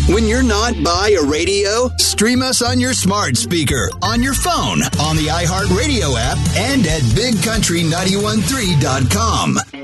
When you're not by a radio, stream us on your smart speaker, on your phone, on the iHeartRadio app, and at BigCountry913.com.